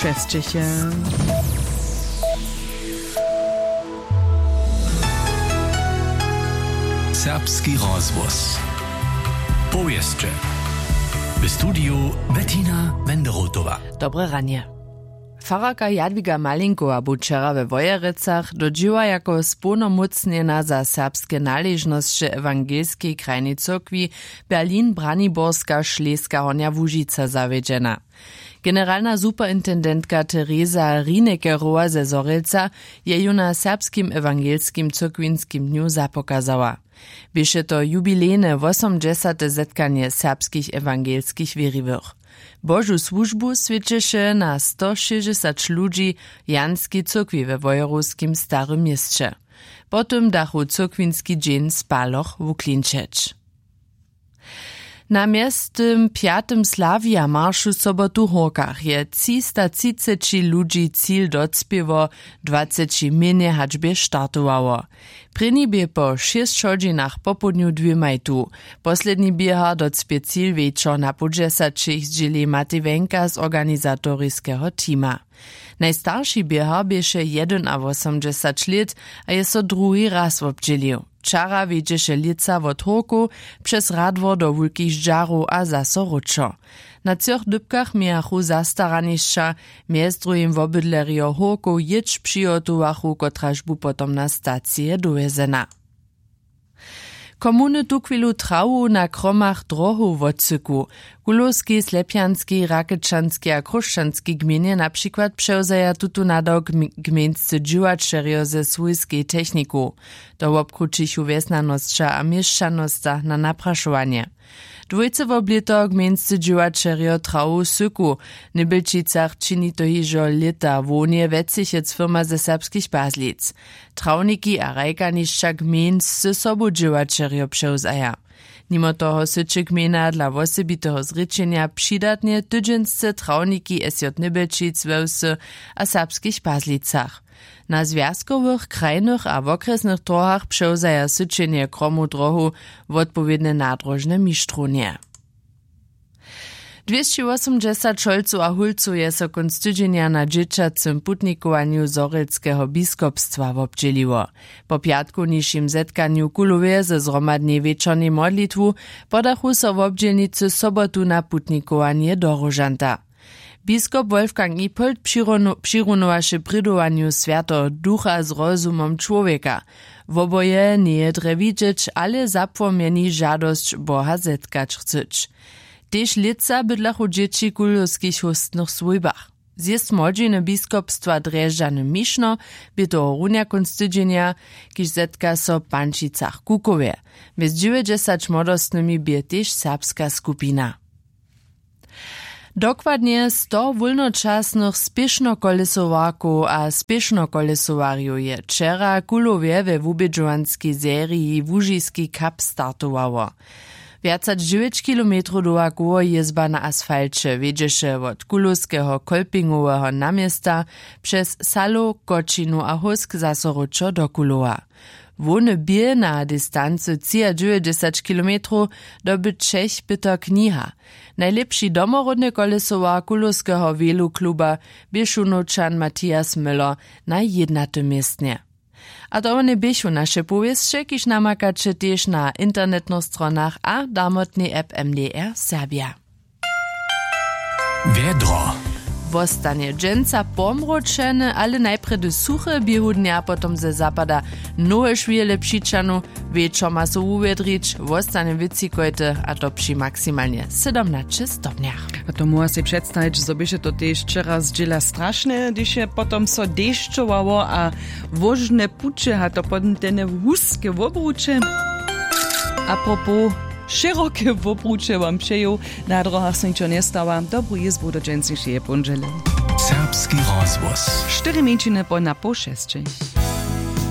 šesťeche. Serbski rozvoz. Powieszcze. W studiu Bettina Wenderotowa. Dobre ranie. Faraka Jadwiga Malinkowa bu wczera we Wojerecach dodziła jako spunomocniena za serbskie należności ewangelskiej krajnej cokwi Berlin-Braniborska Szleska Hornia Łužica zawiedziena. Generalna superintendentka Teresa Rinekerowa ze Zorelca je ju na serbskim ewangelskim cokwinskim dniu zapokazała. Bieše to jubilejne 80. zetkanie serbskich ewangelskich wierivych. Bożu służbu świadczysze na 160 ludzi Janskiej cokwi we Wojerowskim Starym Mieście. Potem dachu cokwinski dzień spaloch w Klinčeć. Na miestym 5. Slavia marszu sobotu Horkach je 330 ludzi cíl docpiewo 20 minie haczbie startowało. Prynny bie po 6 hodzinach popodniu 2 majtu. Posledni bieha docpie cíl wieczor na po 10 zdzieli Matejvenka z organizatorskiego tima. Najstarszy bieha bieše 81 lat, a je so drugi raz obdzielił. Čara wiedzieše lica wot Horku przez Radwor do Wulkich Żarów a zaso Ruczo. Na tych dybkach miachu zastaranišća, miez drugim wobydlerio Horku jicz przygotowachu, kotraž bu potom na stację dowezena. Komuny tukwilu trawu na kromach drohu w odsyku. Kulowski, Slepjanski, Rakečanski a Kruščanski gminie na przykład przewzaja tutu nadał gmińscy dżułaczerjo ze swojskiej techniku. Do obkrucichu wesnanosća a mieszczanosća na napraszowanie. Dwójce woblito gmińscy dżułaczerjo trawu syku. Nybylčicach čini to hižo lita wonie wecichec firma ze serbskich Bazlic. Trawniki a rajkanišća gmińscy sobu dżułaczerjo przewzaja. Mimo toho syczy gmina dla wosebitego zryczenia przydatnie tydziensce trawniki SJ Nybylčic wełsy a serbskich Bazlicach. Na związkowych, krajnych a okresnych torach przewzaja syczenie kromu drohu w odpowiednie nadrożne mistrzunie. 280 šolców a hulców je so konc tydzienia na dzieciacym putnikowaniu Zorelskiego biskupstwa obdzieliło. Po piatkownišim zetkaniu kulowie ze zromadnej wieczornej modlitwu podachu so w obdzielnicy sobotu na putnikowanie do Rożanta. Biskup Wolfgang Ipold přirunowaše pridowaniu Świętego Ducha z rozumom człowieka. W oboje nie dre widzieć, ale zapłomieni żadość Boha zetkać chceć. Tež lica bydlachu dzieci kulowskich hustnych swójbach. Zjest młodziny biskupstwa Drežďany Mišno by toho runia konstydzenia, kiž zetka so Pančicach Kukowie. Bez 90 młodostnymi bie tež serbska skupina. Dokładnie 100 wolnoczasnych spiesznokolesowarków a spiesznokolesowariów je wczera kulowie we wubědžovanskiej serii Łužický Cup startowało. Więcej 9 kilometrów dookoło jezba na asfalcie wiedzieše od kulowskiego kolpingowego namiesta przez Salo, Kočinu a Husk zasoruczo do Kulowa. Wony bie na dystancy 90 kilometrów doby Czech byta kniha. Najlepszy domorodny kolesowar kulowskiego wielu kluba Bieszunočan Matthias Müller na 1. miejsce. A to one biešu naše powieszcze, kiž namakače tež na internetnych stronach a damotnej app MDR Serbia. Wiedro. Wostanie dżęca pomročene, ale najpredy suche biehudnia, potom ze zapada nowe szwiele pšičanu, wieczor ma so uwiedrić, wostanie wycikojte, a to przy maksymalnie 17 stopniach. A to może się przedstawić, że by się to też wczera zdziela straszne, gdyż się potom so deszczowało, a wożne pucze, a to potem ten wózkie obrucze. A propos szerokie obrucze wam przejął, na drogach się niczego nie stała. Dobry jest, bo do dżęcy się je pondziele. Serbski rozvoz. 4 minutiny po na po 6.